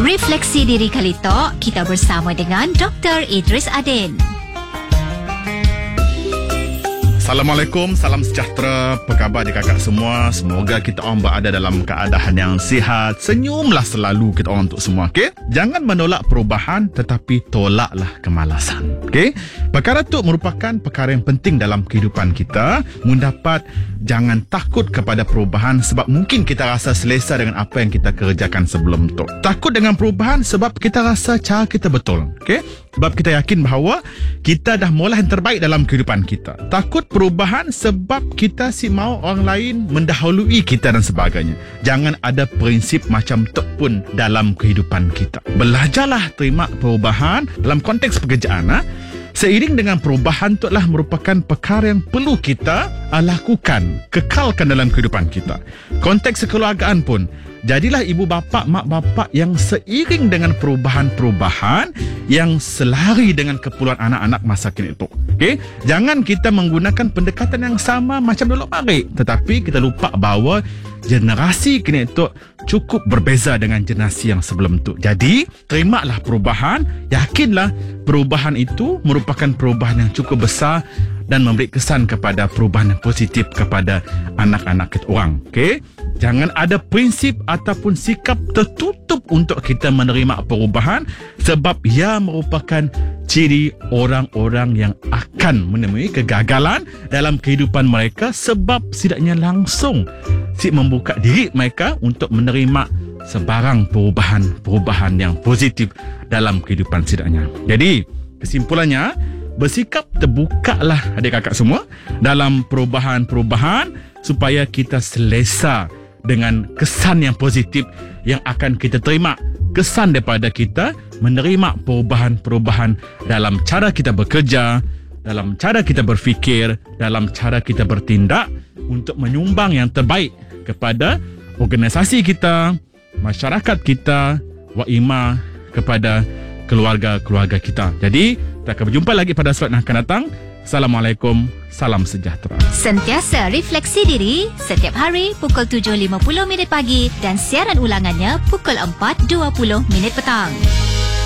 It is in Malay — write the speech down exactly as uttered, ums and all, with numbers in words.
Refleksi Diri kali Tok, kita bersama dengan Doktor Idris Adin. Assalamualaikum, salam sejahtera. Apa khabar dia kakak semua? Semoga kita orang berada dalam keadaan yang sihat. Senyumlah selalu kita orang untuk semua, okey? Jangan menolak perubahan tetapi tolaklah kemalasan, okey? Perkara itu merupakan perkara yang penting dalam kehidupan kita. Mendapat jangan takut kepada perubahan sebab mungkin kita rasa selesa dengan apa yang kita kerjakan sebelum tu. Takut dengan perubahan sebab kita rasa cara kita betul, okey? Sebab kita yakin bahawa kita dah mula yang terbaik dalam kehidupan kita. Takut perubahan sebab kita si mau orang lain mendahului kita dan sebagainya. Jangan ada prinsip macam tu pun dalam kehidupan kita. Belajarlah terima perubahan dalam konteks pekerjaan. Ha? Seiring dengan perubahan itu adalah merupakan perkara yang perlu kita lakukan, kekalkan dalam kehidupan kita. Konteks kekeluargaan pun, jadilah ibu bapa, mak bapa yang seiring dengan perubahan-perubahan yang selari dengan keperluan anak-anak masa kini itu. Okay? Jangan kita menggunakan pendekatan yang sama macam dulu mari, tetapi kita lupa bahawa generasi kini itu cukup berbeza dengan generasi yang sebelum itu. Jadi, terimalah perubahan, yakinlah perubahan itu merupakan perubahan yang cukup besar dan memberi kesan kepada perubahan yang positif kepada anak-anak kita orang. Okay? Jangan ada prinsip ataupun sikap tertutup untuk kita menerima perubahan sebab ia merupakan ciri orang-orang yang akan menemui kegagalan dalam kehidupan mereka sebab setidaknya langsung si membuka diri mereka untuk menerima sebarang perubahan-perubahan yang positif dalam kehidupan setidaknya. Jadi, kesimpulannya, bersikap terbukalah adik kakak semua dalam perubahan-perubahan supaya kita selesa dengan kesan yang positif yang akan kita terima. Kesan daripada kita menerima perubahan-perubahan dalam cara kita bekerja, dalam cara kita berfikir, dalam cara kita bertindak untuk menyumbang yang terbaik kepada organisasi kita, masyarakat kita, wa ima kepada keluarga-keluarga kita. Jadi, kita akan berjumpa lagi pada slot yang akan datang. Assalamualaikum, salam sejahtera. Sentiasa refleksi diri setiap hari pukul tujuh lima puluh minit pagi dan siaran ulangannya pukul empat dua puluh minit petang.